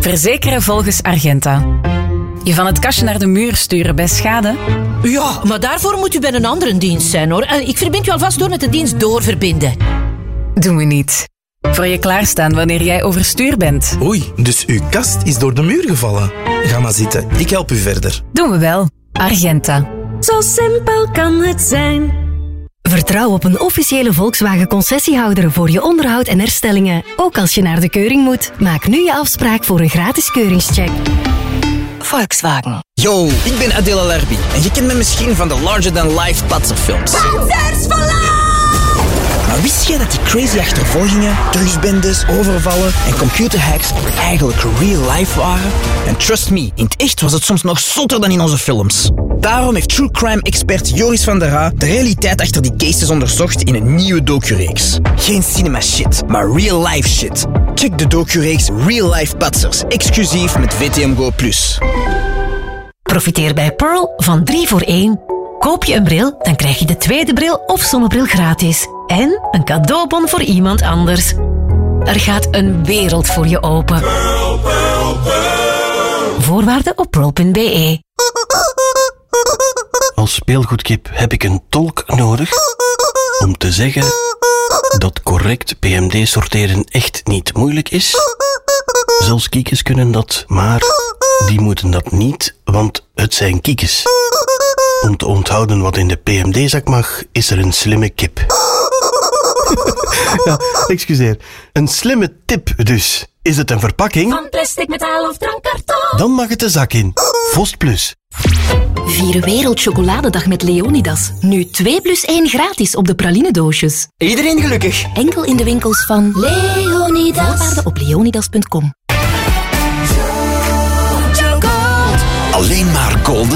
Verzekeren volgens Argenta. Je van het kastje naar de muur sturen bij schade? Ja, maar daarvoor moet u bij een andere dienst zijn, hoor. Ik verbind u alvast door met de dienst doorverbinden. Doen we niet. Voor je klaarstaan wanneer jij overstuur bent. Oei, dus uw kast is door de muur gevallen. Ga maar zitten, ik help u verder. Doen we wel. Argenta. Zo simpel kan het zijn. Vertrouw op een officiële Volkswagen-concessiehouder voor je onderhoud en herstellingen. Ook als je naar de keuring moet. Maak nu je afspraak voor een gratis keuringscheck. Volkswagen. Yo, ik ben Adela Larbi en je kent me misschien van de larger-than-life patserfilms. Panzers verlaat! Maar wist jij dat die crazy achtervolgingen, drugsbendes, overvallen en computerhacks eigenlijk real life waren? En trust me, in het echt was het soms nog zotter dan in onze films. Daarom heeft true crime expert Joris van der Raa de realiteit achter die cases onderzocht in een nieuwe docureeks. Geen cinema shit, maar real life shit. Check de docureeks Real Life Patsers, exclusief met VTM Go+. Profiteer bij Pearl van 3 voor 1. Koop je een bril, dan krijg je de tweede bril of zonnebril gratis. En een cadeaubon voor iemand anders. Er gaat een wereld voor je open. Pearl, Pearl, Pearl. Voorwaarden op pearl.be. Als speelgoedkip heb ik een tolk nodig om te zeggen dat correct PMD-sorteren echt niet moeilijk is. Zelfs kiekes kunnen dat, maar die moeten dat niet, want het zijn kiekes. Om te onthouden wat in de PMD-zak mag, is er een slimme kip. Ja, excuseer. Een slimme tip dus. Is het een verpakking? Van plastic, metaal of drankkarton. Dan mag het de zak in. Vost Plus. Vier Wereldchocoladedag met Leonidas. Nu 2+1 gratis op de pralinedoosjes. Iedereen gelukkig. Enkel in de winkels van Leonidas. Voorwaarden op leonidas.com. Alleen maar golden